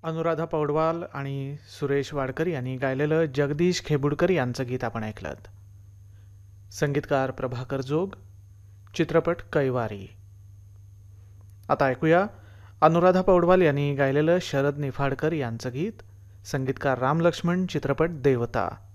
अनुराधा पौडवाल आणि सुरेश वाडकर यांनी गायलेलं जगदीश खेबुडकर यांचं गीत आपण ऐकलं. संगीतकार प्रभाकर जोग, चित्रपट कैवारी. आता ऐकूया अनुराधा पौडवाल यांनी गायलेलं शरद निफाडकर यांचं गीत, संगीतकार राम लक्ष्मण, चित्रपट देवता.